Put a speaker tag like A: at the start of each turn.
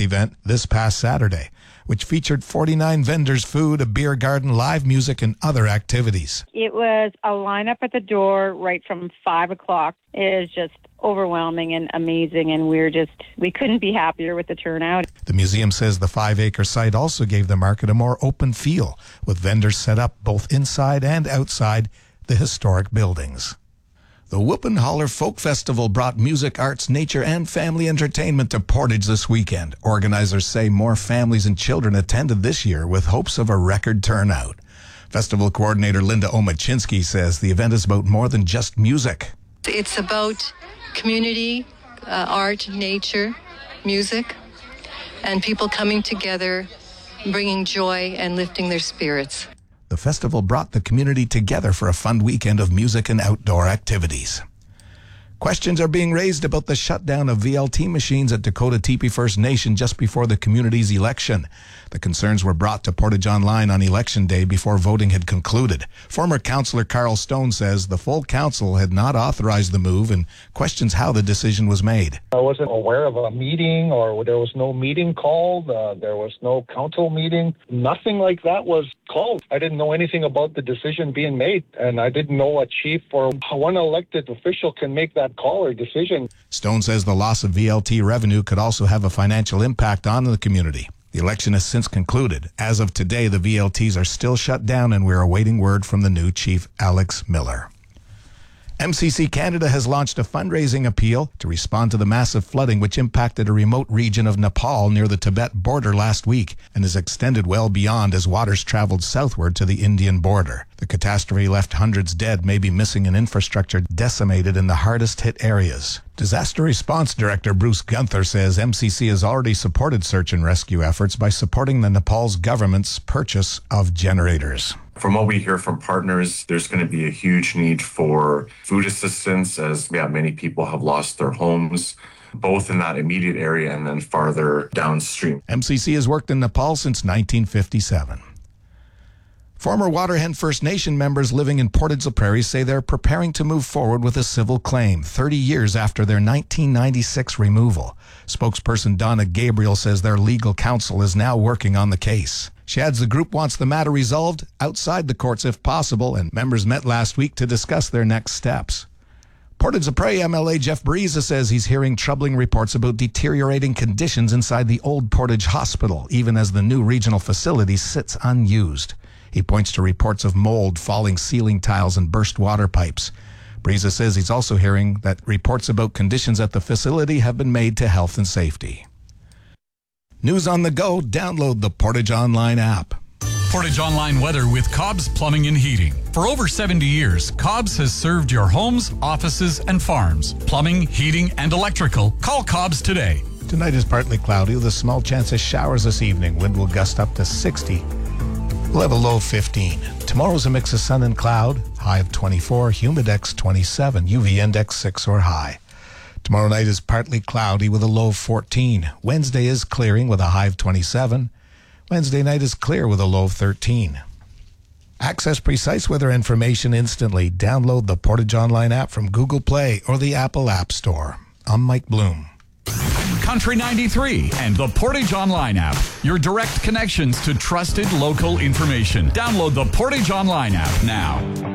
A: event this past Saturday, which featured 49 vendors, food, a beer garden, live music, and other activities.
B: It was a lineup at the door right from 5 o'clock. It is just overwhelming and amazing, and we couldn't be happier with the turnout.
A: The museum says the 5-acre site also gave the market a more open feel, with vendors set up both inside and outside the historic buildings. The Whoopin' Holler Folk Festival brought music, arts, nature, and family entertainment to Portage this weekend. Organizers say more families and children attended this year with hopes of a record turnout. Festival coordinator Linda Omachinsky says the event is about more than just music.
C: It's about community, art, nature, music, and people coming together, bringing joy and lifting their spirits.
A: The festival brought the community together for a fun weekend of music and outdoor activities. Questions are being raised about the shutdown of VLT machines at Dakota Teepee First Nation just before the community's election. The concerns were brought to Portage Online on Election Day before voting had concluded. Former Councillor Carl Stone says the full council had not authorized the move and questions how the decision was made.
D: I wasn't aware of a meeting, or there was no meeting called. There was no council meeting. Nothing like that was called. I didn't know anything about the decision being made, and I didn't know a chief or one elected official can make that call or decision.
A: Stone says the loss of VLT revenue could also have a financial impact on the community. The election has since concluded. As of today, the VLTs are still shut down, and we're awaiting word from the new chief, Alex Miller. MCC Canada has launched a fundraising appeal to respond to the massive flooding which impacted a remote region of Nepal near the Tibet border last week and has extended well beyond as waters traveled southward to the Indian border. The catastrophe left hundreds dead, maybe missing, and infrastructure decimated in the hardest hit areas. Disaster Response Director Bruce Gunther says MCC has already supported search and rescue efforts by supporting the Nepal's government's purchase of generators.
E: From what we hear from partners, there's going to be a huge need for food assistance as many people have lost their homes, both in that immediate area and then farther downstream.
A: MCC has worked in Nepal since 1957. Former Waterhen First Nation members living in Portage-la-Prairie say they're preparing to move forward with a civil claim 30 years after their 1996 removal. Spokesperson Donna Gabriel says their legal counsel is now working on the case. She adds the group wants the matter resolved outside the courts if possible, and members met last week to discuss their next steps. Portage-la-Prairie MLA Jeff Breeza says he's hearing troubling reports about deteriorating conditions inside the old Portage Hospital, even as the new regional facility sits unused. He points to reports of mold, falling ceiling tiles, and burst water pipes. Breeza says he's also hearing that reports about conditions at the facility have been made to health and safety. News on the go, download the Portage Online app.
F: Portage Online weather with Cobb's Plumbing and Heating. For over 70 years, Cobb's has served your homes, offices, and farms. Plumbing, heating, and electrical. Call Cobb's today.
A: Tonight is partly cloudy with a small chance of showers this evening. Wind will gust up to 60. We'll have a low of 15. Tomorrow's a mix of sun and cloud, high of 24, humidex 27, UV index 6 or high. Tomorrow night is partly cloudy with a low of 14. Wednesday is clearing with a high of 27. Wednesday night is clear with a low of 13. Access precise weather information instantly. Download the Portage Online app from Google Play or the Apple App Store. I'm Mike Bloom.
F: Country 93 and the Portage Online app. Your direct connections to trusted local information. Download the Portage Online app now.